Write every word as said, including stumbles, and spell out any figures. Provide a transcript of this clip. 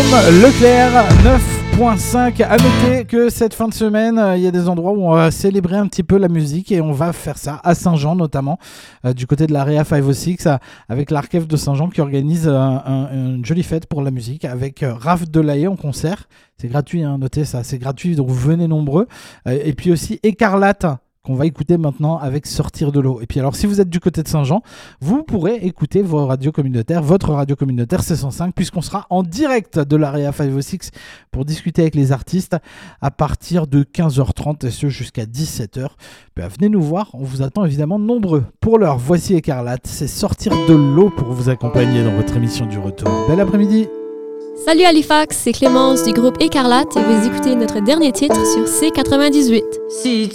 Guillaume Leclerc, neuf virgule cinq. À noter que cette fin de semaine, il euh, y a des endroits où on va célébrer un petit peu la musique et on va faire ça à Saint-Jean notamment, euh, du côté de l'Area cinq cent six, euh, avec l'Arkef de Saint-Jean qui organise euh, un, une jolie fête pour la musique avec euh, Raph Delahaye en concert. C'est gratuit, hein, notez ça, c'est gratuit, donc venez nombreux. Euh, et puis aussi Écarlate, qu'on va écouter maintenant avec Sortir de l'eau. Et puis alors, si vous êtes du côté de Saint-Jean, vous pourrez écouter vos radios communautaires, votre radio communautaire C cent cinq, puisqu'on sera en direct de l'Area cinq cent six pour discuter avec les artistes à partir de quinze heures trente, et ce jusqu'à dix-sept heures. Ben, venez nous voir, on vous attend évidemment nombreux. Pour l'heure, voici Écarlate, c'est Sortir de l'eau pour vous accompagner dans votre émission du retour. Bel après-midi. Salut Halifax, c'est Clémence du groupe Écarlate et vous écoutez notre dernier titre sur C quatre-vingt-dix-huit. Si